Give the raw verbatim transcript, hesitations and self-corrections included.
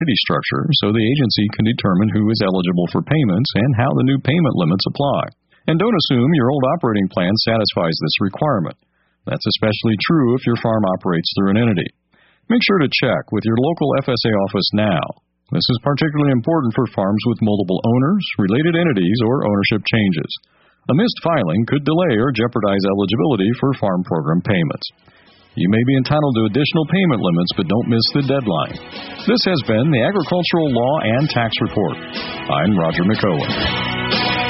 structure so the agency can determine who is eligible for payments and how the new payment limits apply. And don't assume your old operating plan satisfies this requirement. That's especially true if your farm operates through an entity. Make sure to check with your local F S A office now. This is particularly important for farms with multiple owners, related entities, or ownership changes. A missed filing could delay or jeopardize eligibility for farm program payments. You may be entitled to additional payment limits, but don't miss the deadline. This has been the Agricultural Law and Tax Report. I'm Roger McOwen.